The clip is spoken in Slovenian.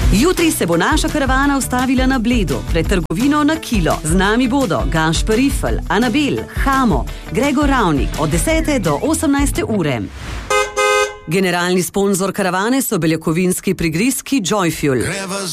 Jutri se bo naša karavana ustavila na Bledu, pred trgovino Na kilo. Z nami bodo Gašper Rifl, Anabel, Hamo, Gregor Ravnik od 10. do 18. ure. Generalni sponzor karavane so beljakovinski prigrizki Joyfuel.